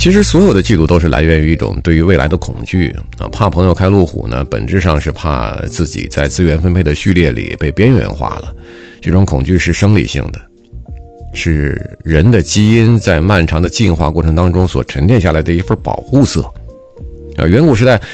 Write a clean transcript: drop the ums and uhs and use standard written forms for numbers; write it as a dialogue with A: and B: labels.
A: 其实所有的嫉妒都是来源于一种对于未来的恐惧啊，怕朋友开路虎呢，本质上是怕自己在资源分配的序列里被边缘化了。这种恐惧是生理性的，是人的基因在漫长的进化过程当中所沉淀下来的一份保护色。远古时代